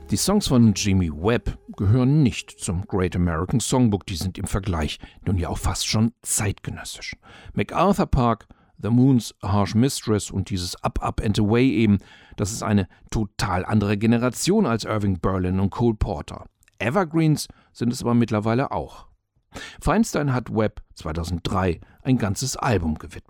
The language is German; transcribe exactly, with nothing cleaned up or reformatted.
Die Songs von Jimmy Webb gehören nicht zum Great American Songbook, die sind im Vergleich nun ja auch fast schon zeitgenössisch. MacArthur Park, The Moon's Harsh Mistress und dieses Up, Up and Away eben, das ist eine total andere Generation als Irving Berlin und Cole Porter. Evergreens sind es aber mittlerweile auch. Feinstein hat Webb zweitausenddrei ein ganzes Album gewidmet.